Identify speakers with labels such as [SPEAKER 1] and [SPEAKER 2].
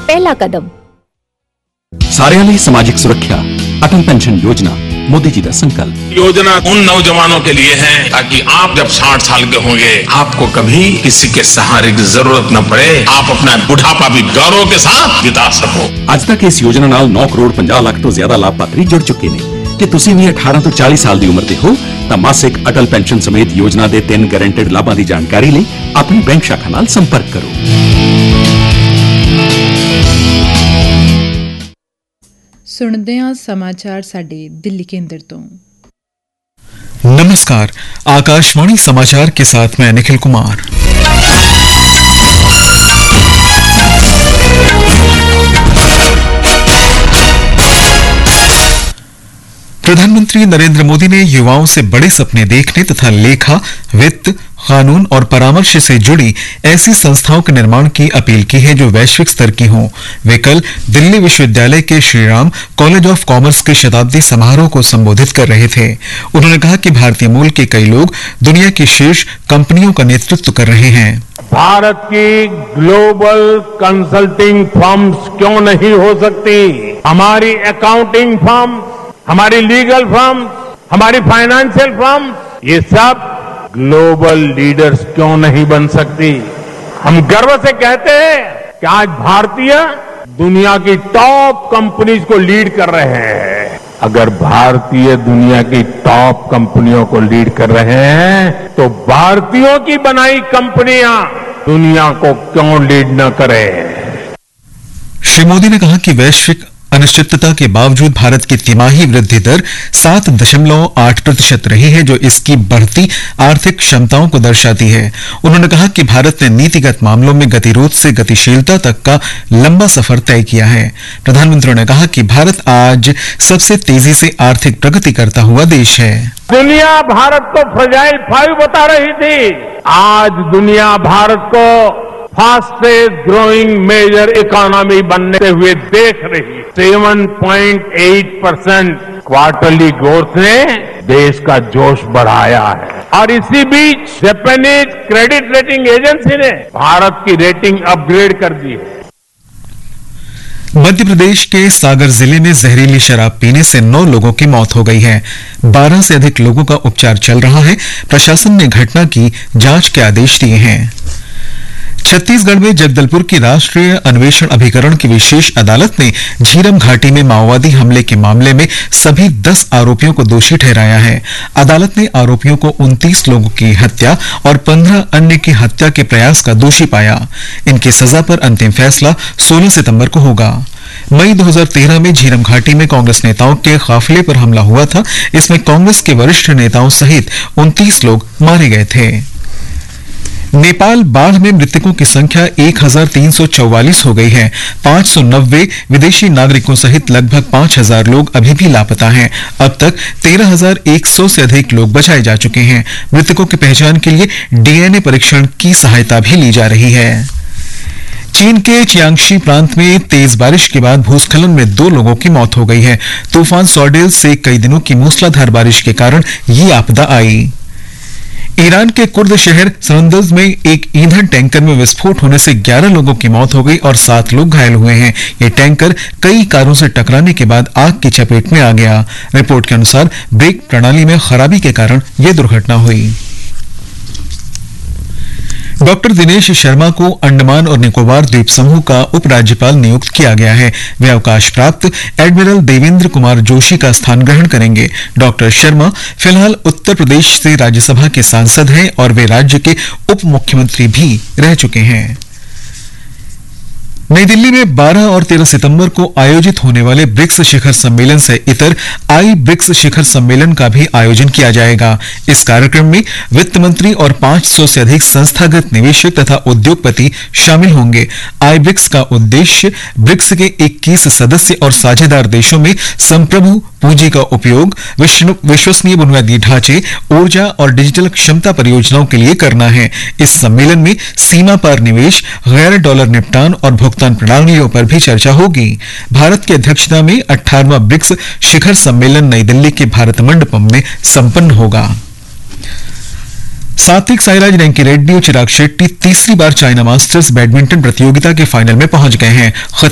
[SPEAKER 1] पहला कदम।
[SPEAKER 2] साਰਿਆਂ ਲਈ ਸਮਾਜਿਕ ਸੁਰੱਖਿਆ अटल पेंशन योजना मोदी जी का संकल्प।
[SPEAKER 3] योजना उन नौजवानों के लिए है ताकि आप जब 60 साल के होंगे आपको कभी किसी के सहारे की जरूरत न पड़े, आप अपना बुढ़ापा भी गौरव के साथ बिता सको।
[SPEAKER 2] ਅੱਜ तक इस योजना नाल 9 करोड़ 50 ਲੱਖ ਤੋਂ ਜ਼ਿਆਦਾ ਲਾਭਪਾਤਰੀ ਜੁੜ ਚੁੱਕੇ ਨੇ। ਜੇ ਤੁਸੀਂ ਵੀ 18 ਤੋਂ 40 ਸਾਲ ਦੀ ਉਮਰ ਦੇ ਹੋ ਤਾਂ ਮਾਸਿਕ ਅਟਲ ਪੈਨਸ਼ਨ ਸਮੇਤ ਯੋਜਨਾ ਦੇ 3 ਗਾਰੰਟਿਡ ਲਾਭਾਂ ਦੀ ਜਾਣਕਾਰੀ ਲਈ ਆਪਣੀ ਬੈਂਕ ਸ਼ਾਖਾ ਨਾਲ ਸੰਪਰਕ ਕਰੋ।
[SPEAKER 4] सुनते हैं समाचार साडे दिल्ली केंद्र तो।
[SPEAKER 5] नमस्कार, आकाशवाणी समाचार के साथ मैं निखिल कुमार। प्रधानमंत्री नरेंद्र मोदी ने युवाओं से बड़े सपने देखने तथा लेखा, वित्त, कानून और परामर्श से जुड़ी ऐसी संस्थाओं के निर्माण की अपील की है जो वैश्विक स्तर की हों। वे कल दिल्ली विश्वविद्यालय के श्रीराम कॉलेज ऑफ कॉमर्स के शताब्दी समारोह को संबोधित कर रहे थे। उन्होंने कहा कि भारतीय मूल के कई लोग दुनिया की शीर्ष कंपनियों का नेतृत्व कर रहे हैं।
[SPEAKER 6] भारत की ग्लोबल कंसल्टिंग फर्म्स क्यों नहीं हो सकती? हमारी अकाउंटिंग फर्म, हमारी लीगल फर्म, हमारी फाइनेंशियल फर्म, ये सब ग्लोबल लीडर्स क्यों नहीं बन सकती? हम गर्व से कहते हैं कि आज भारतीय दुनिया की टॉप कंपनीज को लीड कर रहे हैं। अगर भारतीय दुनिया की टॉप कंपनियों को लीड कर रहे हैं तो भारतीयों की बनाई कंपनियां दुनिया को क्यों लीड न करें?
[SPEAKER 5] श्री मोदी ने कहा कि वैश्विक अनिश्चितता के बावजूद भारत की तिमाही वृद्धि दर 7.8% रही है, जो इसकी बढ़ती आर्थिक क्षमताओं को दर्शाती है। उन्होंने कहा कि भारत ने नीतिगत मामलों में गतिरोध से गतिशीलता तक का लंबा सफर तय किया है। प्रधानमंत्री ने कहा कि भारत आज सबसे तेजी से आर्थिक प्रगति करता हुआ देश है।
[SPEAKER 6] दुनिया भारत को फ्रजाइल 5 बता रही थी, आज दुनिया भारत को फास्टेस्ट ग्रोइंग मेजर इकोनॉमी बनते हुए देख रही। 7.8% क्वार्टरली ग्रोथ ने देश का जोश बढ़ाया है। और इसी बीच जापानीज क्रेडिट रेटिंग एजेंसी ने भारत की रेटिंग अपग्रेड कर दी है।
[SPEAKER 5] मध्य प्रदेश के सागर जिले में जहरीली शराब पीने से 9 लोगों की मौत हो गई है। 12 से अधिक लोगों का उपचार चल रहा है। प्रशासन ने घटना की जांच के आदेश दिए हैं। छत्तीसगढ़ में जगदलपुर की राष्ट्रीय अन्वेषण अभिकरण की विशेष अदालत ने झीरम घाटी में माओवादी हमले के मामले में सभी 10 आरोपियों को दोषी ठहराया है। अदालत ने आरोपियों को 29 लोगों की हत्या और 15 अन्य की हत्या के प्रयास का दोषी पाया। इनकी सजा पर अंतिम फैसला 16 सितंबर को होगा। मई 2013 में झीरम घाटी में कांग्रेस नेताओं के काफिले पर हमला हुआ था। इसमें कांग्रेस के वरिष्ठ नेताओं सहित 29 लोग मारे गए थे। नेपाल बाढ़ में मृतकों की संख्या 1344 हो गई है। 590 विदेशी नागरिकों सहित लगभग 5000 लोग अभी भी लापता हैं। अब तक 13100 से अधिक लोग बचाए जा चुके हैं। मृतकों की पहचान के लिए डीएनए परीक्षण की सहायता भी ली जा रही है। चीन के चियांगशी प्रांत में तेज बारिश के बाद भूस्खलन में 2 लोगों की मौत हो गई है। तूफान सॉर्डेल से कई दिनों की मूसलाधार बारिश के कारण ये आपदा आई। ईरान के कुर्द शहर संदज में एक ईंधन टैंकर में विस्फोट होने से 11 लोगों की मौत हो गई और 7 लोग घायल हुए हैं। ये टैंकर कई कारों से टकराने के बाद आग की चपेट में आ गया। रिपोर्ट के अनुसार ब्रेक प्रणाली में खराबी के कारण यह दुर्घटना हुई। डॉक्टर दिनेश शर्मा को अंडमान और निकोबार द्वीप समूह का उपराज्यपाल नियुक्त किया गया है। वे अवकाश प्राप्त एडमिरल देवेंद्र कुमार जोशी का स्थान ग्रहण करेंगे। डॉक्टर शर्मा फिलहाल उत्तर प्रदेश से राज्यसभा के सांसद हैं और वे राज्य के उप मुख्यमंत्री भी रह चुके हैं। नई दिल्ली में 12 और 13 सितंबर को आयोजित होने वाले ब्रिक्स शिखर सम्मेलन से इतर आई ब्रिक्स शिखर सम्मेलन का भी आयोजन किया जाएगा। इस कार्यक्रम में वित्त मंत्री और 500 से अधिक संस्थागत निवेशक तथा उद्योगपति शामिल होंगे। आई ब्रिक्स का उद्देश्य ब्रिक्स के 21 सदस्य और साझेदार देशों में संप्रभु पूंजी का उपयोग विश्वसनीय बुनियादी ढांचे, ऊर्जा और डिजिटल क्षमता परियोजनाओं के लिए करना है। इस सम्मेलन में सीमा पार निवेश, गैर डॉलर निपटान और भुगतान प्रणालियों पर भी चर्चा होगी। भारत की अध्यक्षता में 18वां ब्रिक्स शिखर सम्मेलन नई दिल्ली के भारत मंडपम में संपन्न होगा। सात्विक साईराज रैंकीरेड्डी और चिराग शेट्टी तीसरी बार चाइना मास्टर्स बैडमिंटन प्रतियोगिता के फाइनल में पहुंच गए हैं।